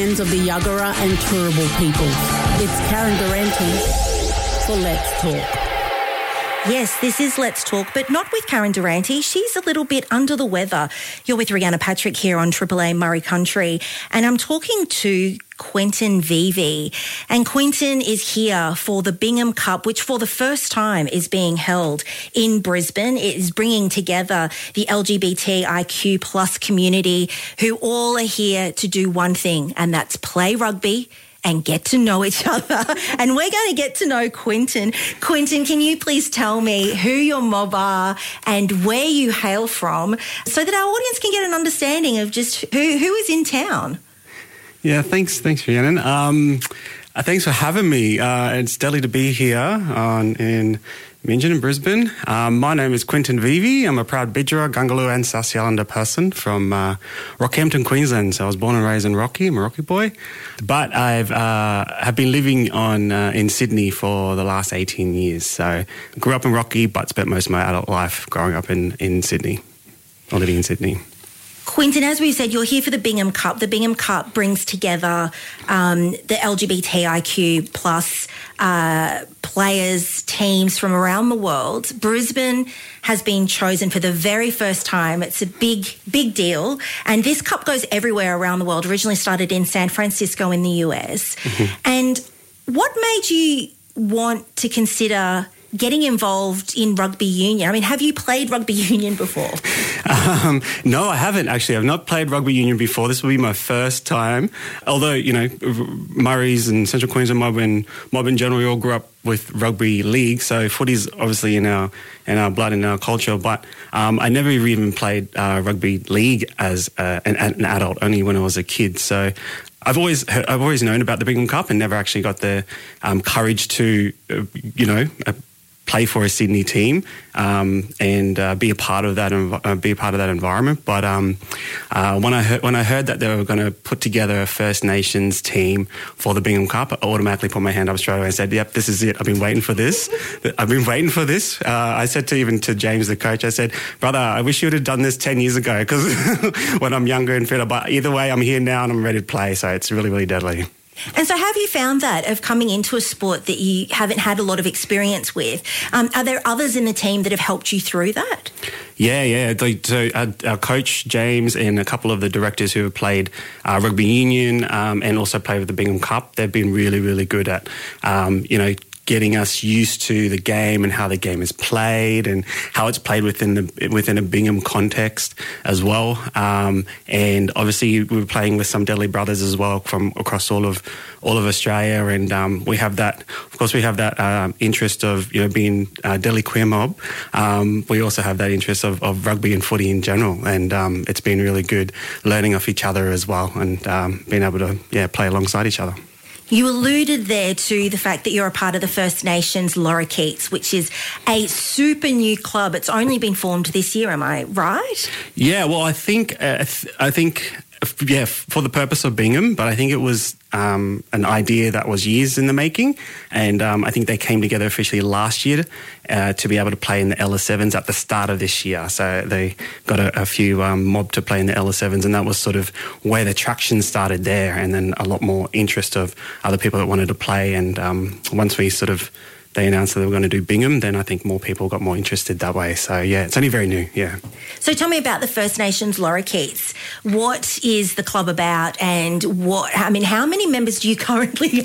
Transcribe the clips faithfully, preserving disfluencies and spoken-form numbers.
of the Yagara and Turrbal people. It's Karen Durante for Let's Talk. Yes, this is Let's Talk, but not with Karen Durante. She's a little bit under the weather. You're with Rihanna Patrick here on Triple A Murray Country, and I'm talking to Quentin Vevey. And Quentin is here for the Bingham Cup, which for the first time is being held in Brisbane. It is bringing together the L G B T I Q plus community who all are here to do one thing, and that's play rugby and get to know each other. And we're going to get to know Quentin. Quentin, can you please tell me who your mob are and where you hail from so that our audience can get an understanding of just who, who is in town? Yeah, thanks, thanks, Rhiannon. Um, uh, thanks for having me. Uh, it's deadly to be here on, in Meanjin in Brisbane. Um, my name is Quentin Vevey. I'm a proud Bidjara, Gungaloo and South Sea Islander person from uh, Rockhampton, Queensland. So I was born and raised in Rocky. I'm a Rocky boy. But I've uh, have been living on uh, in Sydney for the last eighteen years. So grew up in Rocky, but spent most of my adult life growing up in, in Sydney, or living in Sydney. Quentin, as we said, you're here for the Bingham Cup. The Bingham Cup brings together um, the L G B T I Q plus uh, players, teams from around the world. Brisbane has been chosen for the very first time. It's a big, big deal. And this cup goes everywhere around the world. Originally started in San Francisco in the U S. Mm-hmm. And what made you want to consider getting involved in rugby union? I mean, have you played rugby union before? Um, no, I haven't actually. I've not played rugby union before. This will be my first time. Although, you know, Murray's and Central Queensland mob and mob in general, we all grew up with rugby league. So footy's obviously in our in our blood, in our culture. But um, I never even played uh, rugby league as uh, an, an adult, only when I was a kid. So I've always heard, I've always known about the Bingham Cup and never actually got the um, courage to, uh, you know, uh, play for a Sydney team um, and uh, be a part of that, env- uh, be a part of that environment. But um, uh, when I heard when I heard that they were going to put together a First Nations team for the Bingham Cup, I automatically put my hand up straight away and said, "Yep, this is it. I've been waiting for this. I've been waiting for this." Uh, I said to even to James, the coach, I said, "Brother, I wish you would have done this ten years ago because when I'm younger and fitter. But either way, I'm here now and I'm ready to play. So it's really, really deadly." And so have you found that of coming into a sport that you haven't had a lot of experience with? Um, are there others in the team that have helped you through that? Yeah, yeah. So our, our coach, James, and a couple of the directors who have played uh, rugby union um, and also played with the Bingham Cup, they've been really, really good at, um, you know, getting us used to the game and how the game is played and how it's played within the within a Bingham context as well. Um, and obviously, we were playing with some Deadly Brothers as well from across all of all of Australia. And um, we have that, of course, we have that um, interest of you know being a Deadly Queer Mob. Um, we also have that interest of, of rugby and footy in general, and um, it's been really good learning off each other as well and um, being able to yeah play alongside each other. You alluded there to the fact that you're a part of the First Nations Lorikeets, which is a super new club. It's only been formed this year, am I right? Yeah, well, I think, uh, th- I think, yeah, for the purpose of Bingham, but I think it was um, an idea that was years in the making, and um, I think they came together officially last year uh, to be able to play in the L S sevens at the start of this year. So they got a, a few um, mob to play in the L S sevens, and that was sort of where the traction started there, and then a lot more interest of other people that wanted to play. And um, once we sort of they announced that they were going to do Bingham, then I think more people got more interested that way. So, yeah, it's only very new, yeah. So tell me about the First Nations Lorikeets. What is the club about and what, I mean, how many members do you currently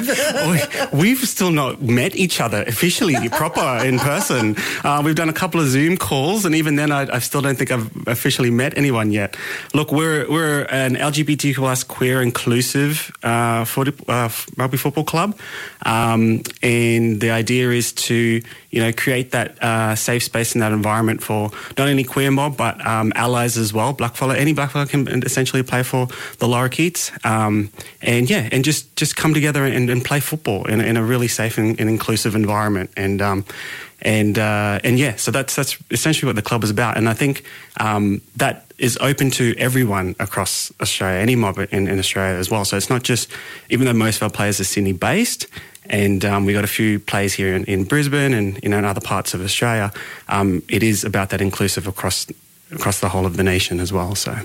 have? We've still not met each other officially, proper, in person. Uh, we've done a couple of Zoom calls, and even then I, I still don't think I've officially met anyone yet. Look, we're we're an L G B T Q plus queer inclusive uh, footy, uh, rugby football club, um, and the The idea is to, you know, create that uh, safe space in that environment for not only queer mob but um, allies as well. Blackfellow, any blackfellow can essentially play for the Lorikeets, um, and yeah, and just, just come together and, and play football in, in a really safe and, and inclusive environment. And um, and uh, and yeah, so that's that's essentially what the club is about. And I think um, that is open to everyone across Australia, any mob in, in Australia as well. So it's not just, even though most of our players are Sydney based. And um, we got a few plays here in, in Brisbane and you know in other parts of Australia. Um, it is about that inclusive across across the whole of the nation as well. So,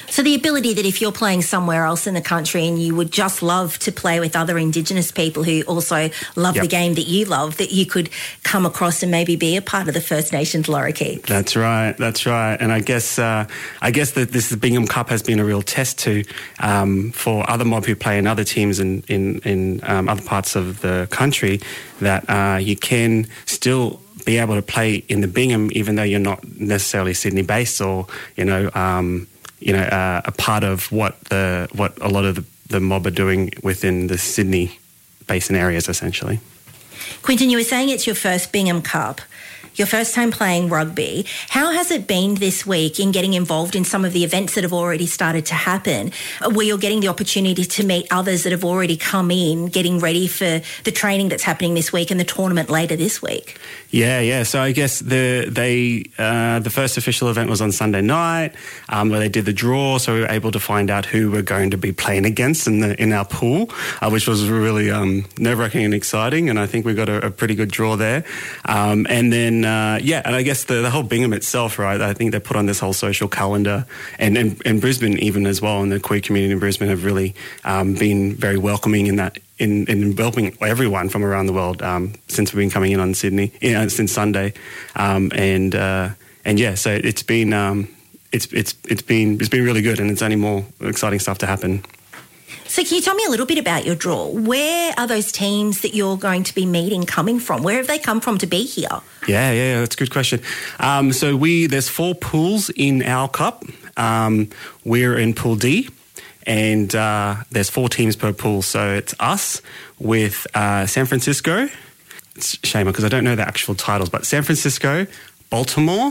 So the ability that if you're playing somewhere else in the country and you would just love to play with other Indigenous people who also love Yep. the game that you love, that you could come across and maybe be a part of the First Nations lorikeet. That's right. That's right. And I guess uh, I guess that this Bingham Cup has been a real test to um, for other mob who play in other teams in in, in um, other parts of the country that uh, you can still be able to play in the Bingham even though you're not necessarily Sydney based or you know. Um, you know, uh, a part of what the what a lot of the, the mob are doing within the Sydney basin areas, essentially. Quinton, you were saying it's your first Bingham Cup, your first time playing rugby. How has it been this week in getting involved in some of the events that have already started to happen, where you're getting the opportunity to meet others that have already come in, getting ready for the training that's happening this week and the tournament later this week? Yeah, yeah. So I guess the they uh, the first official event was on Sunday night, um, where they did the draw. So we were able to find out who we're going to be playing against in the in our pool, uh, which was really um, nerve-wracking and exciting. And I think we got a, a pretty good draw there. Um, and then uh, yeah, and I guess the, the whole Bingham itself, right? I think they put on this whole social calendar, and and, and Brisbane even as well, and the queer community in Brisbane have really um, been very welcoming in that. In, in helping everyone from around the world um, since we've been coming in on Sydney, you know, since Sunday, um, and uh, and yeah, so it's been um, it's it's it's been it's been really good, and it's only more exciting stuff to happen. So can you tell me a little bit about your draw? Where are those teams that you're going to be meeting coming from? Where have they come from to be here? Yeah, yeah, yeah, that's a good question. Um, so we there's four pools in our cup. Um, we're in Pool D. And uh, there's four teams per pool. So it's us with uh, San Francisco. It's a shame because I don't know the actual titles, but San Francisco, Baltimore,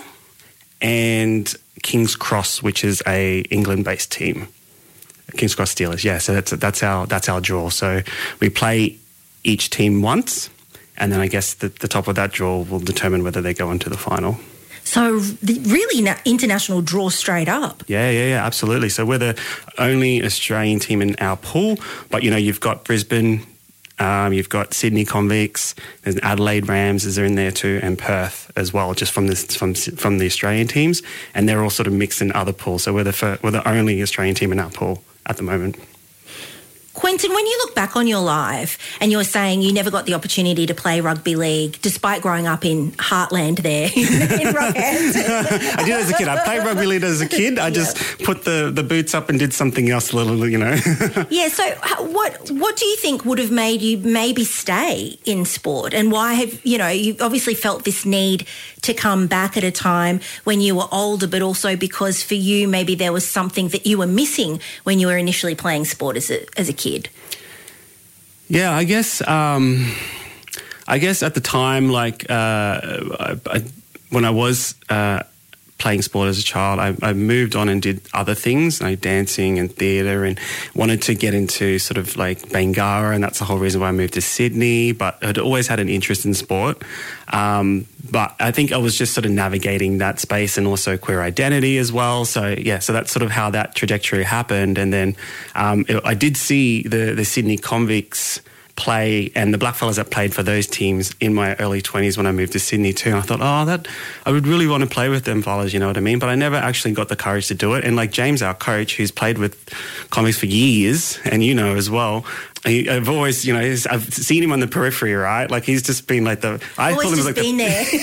and King's Cross, which is a England-based team. King's Cross Steelers, yeah. So that's that's our that's our draw. So we play each team once, and then I guess the, the top of that draw will determine whether they go into the final. So the really na- international draw straight up. Yeah, yeah, yeah, absolutely. So we're the only Australian team in our pool, but, you know, you've got Brisbane, um, you've got Sydney Convicts, there's Adelaide Rams is in there too, and Perth as well, just from this from from the Australian teams, and they're all sort of mixed in other pools. So we're the fir- we're the only Australian team in our pool at the moment. Quinton, when you look back on your life and you're saying you never got the opportunity to play rugby league despite growing up in Heartland there in, in Rockhampton. I did as a kid. I played rugby league as a kid. I just yeah. put the, the boots up and did something else a little, you know. Yeah, so what what do you think would have made you maybe stay in sport, and why have, you know, you obviously felt this need to come back at a time when you were older, but also because for you maybe there was something that you were missing when you were initially playing sport as a as a kid? Yeah, I guess um, I guess at the time, like uh, I, I, when I was uh, playing sport as a child, I, I moved on and did other things, like dancing and theatre, and wanted to get into sort of like Bangarra, and that's the whole reason why I moved to Sydney. But I'd always had an interest in sport. Um, but I think I was just sort of navigating that space and also queer identity as well. So, yeah, so that's sort of how that trajectory happened. And then um, it, I did see the, the Sydney Convicts play and the blackfellas that played for those teams in my early twenties when I moved to Sydney too. And I thought, oh, that I would really want to play with them fellas, you know what I mean? But I never actually got the courage to do it. And like James, our coach, who's played with Convicts for years, and you know as well, He, I've always, you know, I've seen him on the periphery, right? Like he's just been like the. I always call him just like been the, there.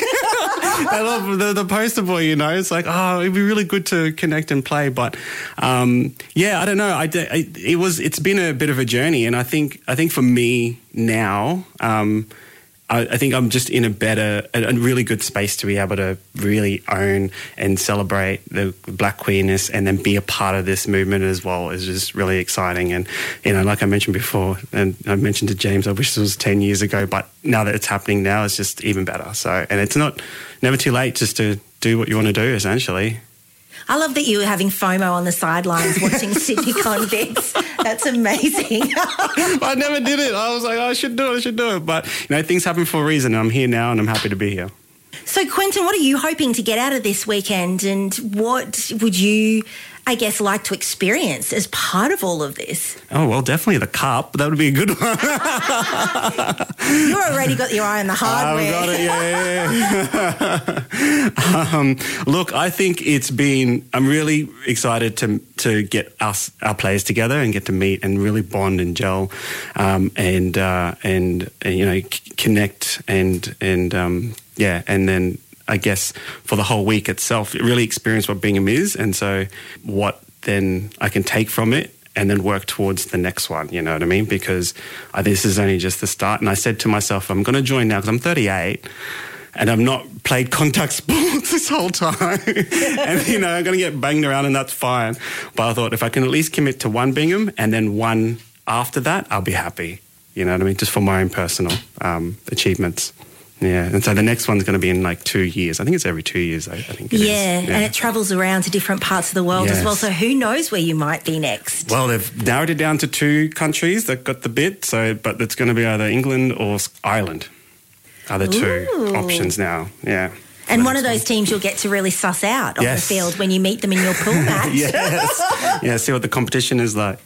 I love the, the poster boy, you know. It's like, oh, it'd be really good to connect and play, but um, yeah, I don't know. I, I it was it's been a bit of a journey, and I think I think for me now. Um, I, I think I'm just in a better, a, a really good space to be able to really own and celebrate the black queerness, and then be a part of this movement as well is just really exciting. And, you know, like I mentioned before, and I mentioned to James, I wish this was ten years ago, but now that it's happening now, it's just even better. So, and it's not, never too late just to do what you want to do, essentially. I love that you were having FOMO on the sidelines watching Sydney Convicts. That's amazing. I never did it. I was like, oh, I should do it, I should do it. But, you know, things happen for a reason. I'm here now and I'm happy to be here. So, Quinton, what are you hoping to get out of this weekend, and what would you I guess, like to experience as part of all of this? Oh, well, definitely the cup. That would be a good one. You've already got your eye on the hardware. I've got it, yeah. yeah, yeah. um, look, I think it's been, I'm really excited to to get us, our players together and get to meet and really bond and gel um, and, uh, and, and, you know, c- connect and, and um, yeah, and then I guess for the whole week itself, really experience what Bingham is, and so what then I can take from it and then work towards the next one, you know what I mean? Because uh, this is only just the start. And I said to myself, I'm going to join now because I'm thirty-eight and I've not played contact sports this whole time. And, you know, I'm going to get banged around and that's fine. But I thought if I can at least commit to one Bingham and then one after that, I'll be happy, you know what I mean? Just for my own personal um, achievements. Yeah, and so the next one's going to be in like two years. I think it's every two years, I, I think it yeah, is. Yeah, and it travels around to different parts of the world yes. as well. So who knows where you might be next? Well, they've narrowed it down to two countries that got the bid, so but it's going to be either England or Ireland are the two Ooh. options now. Yeah. And one of those teams you'll get to really suss out on Yes. the field when you meet them in your pool match. Yes. Yeah, see what the competition is like.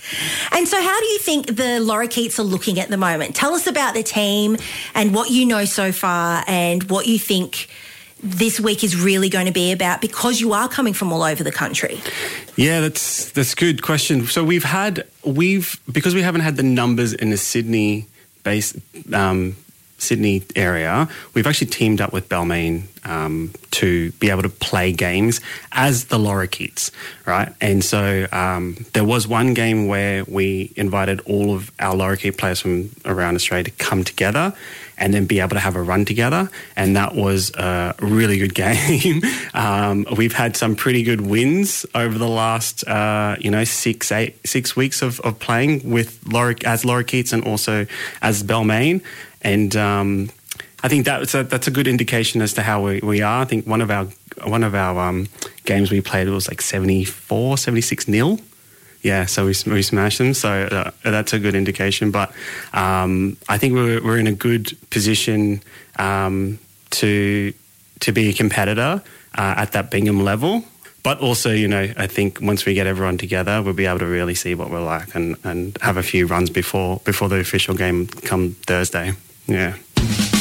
And so how do you think the Lorikeets are looking at the moment? Tell us about the team and what you know so far and what you think this week is really going to be about, because you are coming from all over the country. Yeah, that's that's a good question. So we've had, we've, because we haven't had the numbers in the Sydney base, um, Sydney area, we've actually teamed up with Balmain um, to be able to play games as the Lorikeets, right? And so um, there was one game where we invited all of our Lorikeet players from around Australia to come together and then be able to have a run together, and that was a really good game. um, we've had some pretty good wins over the last, uh, you know, six, eight, six weeks of, of playing with Lorik, as Lorikeets and also as Balmain. And um, I think that's a, that's a good indication as to how we, we are. I think one of our one of our um, games we played was like seventy-four, seventy-six nil. Yeah, so we, we smashed them. So uh, that's a good indication. But um, I think we're we're in a good position um, to to be a competitor uh, at that Bingham level. But also, you know, I think once we get everyone together, we'll be able to really see what we're like and, and have a few runs before before the official game come Thursday. Yeah.